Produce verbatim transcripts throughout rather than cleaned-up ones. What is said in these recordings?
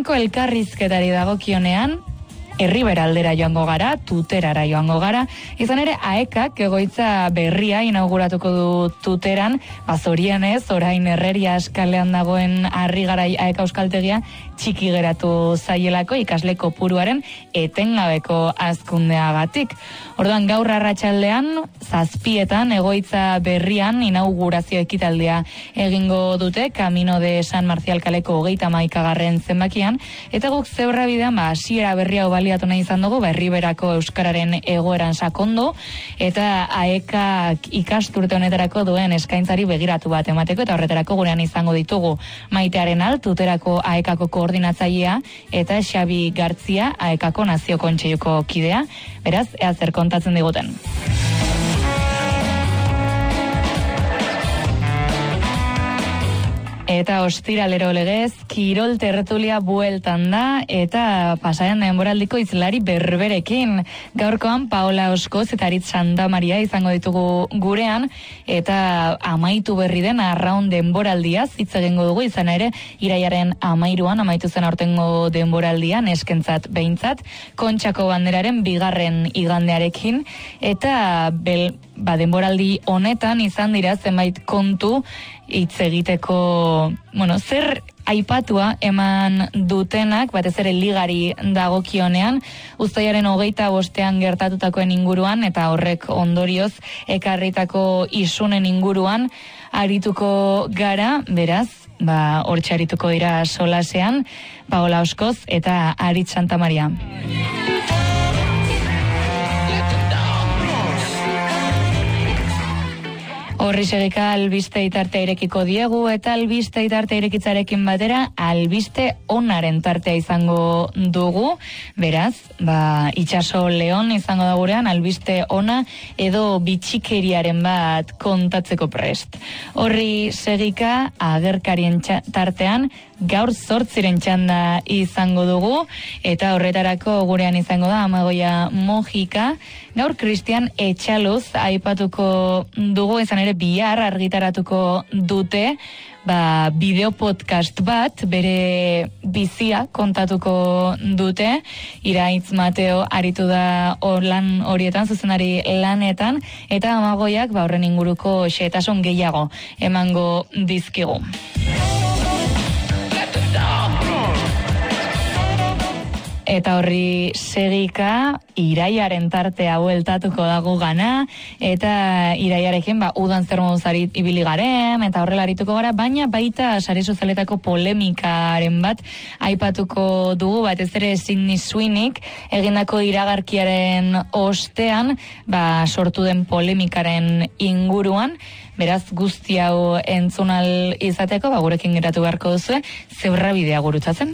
Elkarrizketari dagokionean, Herribera aldera joango gara, Tuterara joango gara, izan ere aekak egoitza berria inauguratuko du Tuteran, bazorienez, orain Herreria eskalean dagoen Harrigarai aeka euskaltegia txiki geratu zaielako ikasle kopuruaren etengabeko hazkundeagatik. Orduan gaur arratsaldean zazpietan egoitza berrian inaugurazio ekitaldia egingo dute Camino de San Marcial kaleko hogeita hamaikagarren zenbakian, eta guk zeurra bidean ba hasiera berria baliatu nahi izan dugu Herriberako euskararen egoeran sakondu eta aekak ikasturte honetarako duen eskaintzari begiratu bat emateko, eta horretarako gurean izango ditugu Maitearen Alt, Tuterako aekako koordinatzailea, eta Xabi Gartzia, aekako nazio kontseiluko kidea. Beraz, ea zer kontatzen diguten. Eta ostiralero legez, kirol tertulia bueltan da, eta pasaren denboraldiko izlari berberekin. Gaurkoan Paola Oskoz eta Aritz Santamaria izango ditugu gurean, eta amaitu berri den arraun denboraldiaz hitz egingo dugu, izan ere, iraiaren amairuan, amaitu zen aurtengo denboraldian, eskentzat behintzat, Kontxako banderaren bigarren igandearekin, eta bel, ba, denboraldi honetan izan dira zenbait kontu hitz egiteko, bueno, zer aipatua eman dutenak, batez ere ligari dagokionean, uztailaren hogeita bostean gertatutakoen inguruan, eta horrek ondorioz ekarritako isunen inguruan arituko gara, beraz, ba, hortxe arituko dira solasean, Paola Oskoz eta Aritz Santamaria. Horri segika albiste itartea irekiko diegu, eta albiste itartea irekitzarekin batera albiste onaren tartea izango dugu. Beraz, ba, itxaso leon izango da gurean albiste ona edo bitxikeriaren bat kontatzeko prest. Horri segika agerkarien tartean gaur zortziren txanda izango dugu, eta horretarako gurean izango da Amagoia Mojika. Gaur Cristian Etxaluz aipatuko dugu, izan ere bihar argitaratuko dute ba, bideo podcast bat, bere bizia kontatuko dute. Iraitz Mateo aritu da lan horietan, zuzenari lanetan, eta Amagoiak ba, horren inguruko xehetasun gehiago emango dizkigu. Eta horri segika iraiaren tartea bueltatuko dago gana, eta iraiarekin ba, udan zer moduz ibili garen, eta horrela arituko gara, baina baita sare sozialetako polemikaren bat aipatuko dugu, batez ere Sydney Sweeneyk egindako iragarkiaren ostean ba, sortu den polemikaren inguruan. Beraz, guzti hau entzunal izateko, ba, gurekin geratu beharko duzue, zeurra bidea gurutzatzen.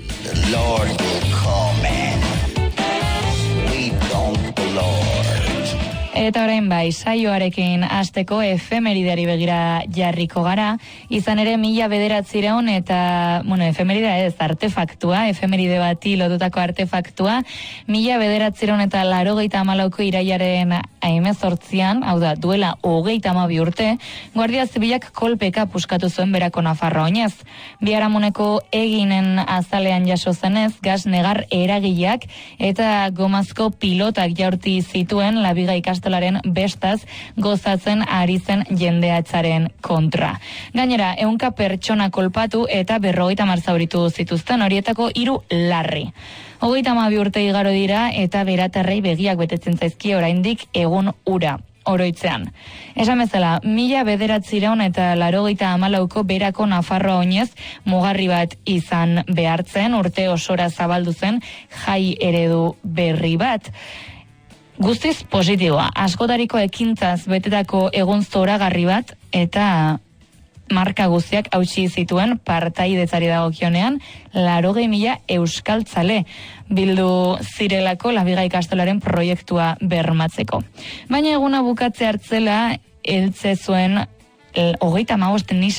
Eta orain bai, saioarekin hasteko efemerideari begira jarriko gara, izan ere mila bederatziehun eta, bueno, efemerida ez, artefaktua, efemeride bati lotutako artefaktua, mila bederatziehun eta laurogeita hamalauko iraiaren hemezortzian, hau da, duela hogeita hamabi urte, Guardia Zibilak kolpeka puskatu zuen berako Nafarroa oinez. Biharamuneko eginen azalean jaso zenez, gas negar eragileak eta gomazko pilotak jaurti zituen labiga ikastolaren bestaz gozatzen ari zen jendeatzaren kontra. Gainera, ehunka pertsona kolpatu eta berrogeita hamar zauritu zituzten, horietako hiru larri. Hogeita hamabi urte igaro dira eta beratarrei begiak betetzen zaizkie oraindik egun ura oroitzean. Esan bezala, mila bederatziehun eta laurogeita hamalauko berako Nafarroa oinez mugarri bat izan behartzen, urte osora zabaldu zen jai eredu berri bat. Guztiz positiboa, askotariko ekintzaz betetako egun zoragarri bat, eta marka guztiak hautsi zituen partaidetzari dagokionean laurogei mila euskaltzale bildu zirelako labiga ikastolaren proiektua bermatzeko. Baina eguna bukatze hartzela heltze zuen hogeita hamabost Nissan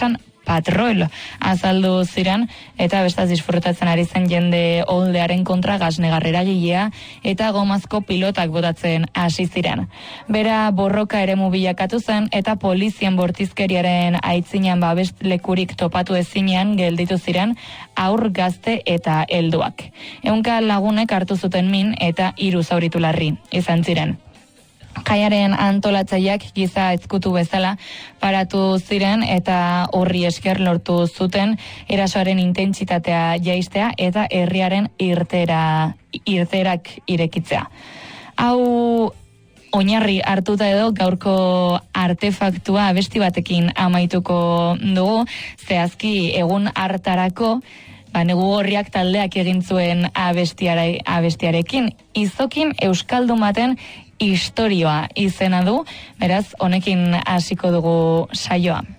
patrol azaldu ziren, eta bestaz disfrutatzen ari zen jende oldearen kontra gasnegarrera gilea, eta gomazko pilotak botatzen hasi ziren. Bera borroka eremu bilakatu zen, eta polizien bortizkeriaren aitzinean babest lekurik topatu ezinean gelditu ziren aur gazte eta helduak. Ehunka lagunek hartu zuten min eta hiru zauritu larri izan ziren. Jaiaren antolatzaileak giza ezkutu bezala paratu ziren eta horri esker lortu zuten erasoaren intentsitatea jaistea eta herriaren irtera irterak irekitzea. Hau oinarri hartuta edo gaurko artefaktua abesti batekin amaituko dugu, zehazki egun hartarako Ba, negu horriak taldeak egin zuen abestiare, abestiarekin. Izokin euskaldun baten historioa izena du, beraz, honekin hasiko dugu saioa.